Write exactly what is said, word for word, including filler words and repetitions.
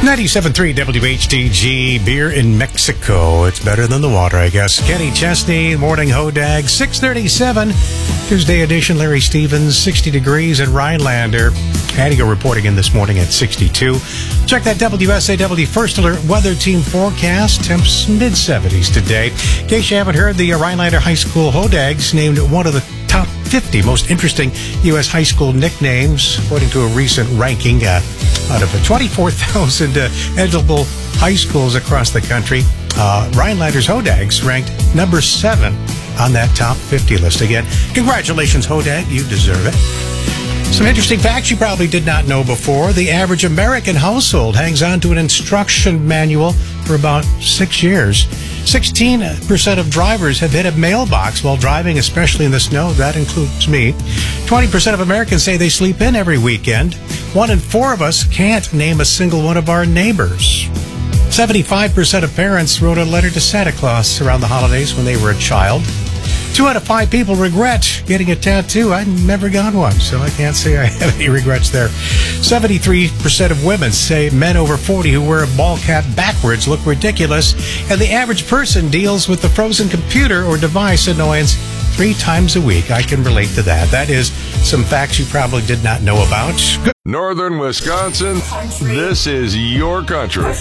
ninety-seven point three W H D G, beer in Mexico. It's better than the water, I guess. Kenny Chesney, Morning Hodag, six thirty-seven. Tuesday edition, Larry Stevens, sixty degrees in Rhinelander. Antigo reporting in this morning at sixty-two. Check that W S A W First Alert Weather Team forecast. Temps mid-seventies today. In case you haven't heard, the Rhinelander High School Hodags named one of the top fifty most interesting U S high school nicknames, according to a recent ranking uh, out of twenty-four thousand uh, eligible high schools across the country. Uh, Rhinelander's Hodags ranked number seven on that top fifty list. Again, congratulations, Hodag. You deserve it. Some interesting facts you probably did not know before. The average American household hangs on to an instruction manual for about six years. sixteen percent of drivers have hit a mailbox while driving, especially in the snow. That includes me. twenty percent of Americans say they sleep in every weekend. One in four of us can't name a single one of our neighbors. seventy-five percent of parents wrote a letter to Santa Claus around the holidays when they were a child. Two out of five people regret getting a tattoo. I never got one, so I can't say I have any regrets there. seventy-three percent of women say men over forty who wear a ball cap backwards look ridiculous, and the average person deals with the frozen computer or device annoyance three times a week. I can relate to that. That is some facts you probably did not know about. Good- Northern Wisconsin, this is your country.